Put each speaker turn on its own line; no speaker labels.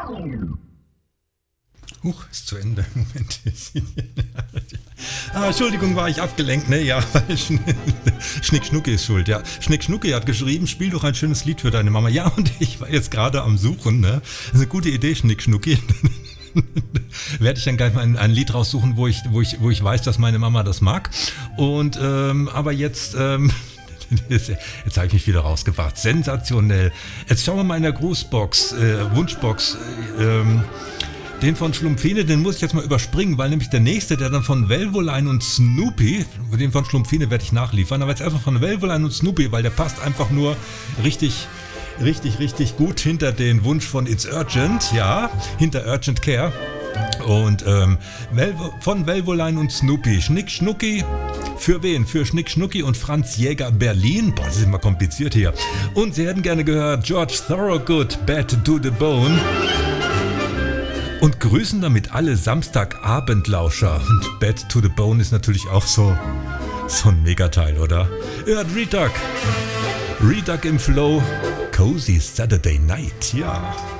Ist zu Ende. Moment. Entschuldigung, war ich abgelenkt, ne? Ja, weil Schnick Schnucki ist schuld, ja. Schnick Schnucki hat geschrieben, spiel doch ein schönes Lied für deine Mama. Ja, und ich war jetzt gerade am Suchen, ne? Das ist eine gute Idee, Schnick Schnucki. Werde ich dann gleich mal ein Lied raussuchen, wo ich weiß, dass meine Mama das mag. Und, aber jetzt, jetzt habe ich mich wieder rausgebracht. Sensationell. Jetzt schauen wir mal in der Grußbox, Wunschbox, den von Schlumpfine, den muss ich jetzt mal überspringen, weil nämlich der nächste, der dann von Velvoline und Snoopy, den von Schlumpfine werde ich nachliefern, aber jetzt einfach von Velvoline und Snoopy, weil der passt einfach nur richtig gut hinter den Wunsch von It's Urgent, ja, hinter Urgent Care. Und von Velvoline und Snoopy, Schnick Schnucki, für wen? Für Schnick Schnucki und Franz Jäger Berlin. Boah, das ist immer kompliziert hier. Und sie hätten gerne gehört George Thorogood, Bad to the Bone. Und grüßen damit alle Samstagabendlauscher. Und Bad to the Bone ist natürlich auch so ein Megateil, oder? Ihr hört Reduck im Flow. Cozy Saturday Night, ja.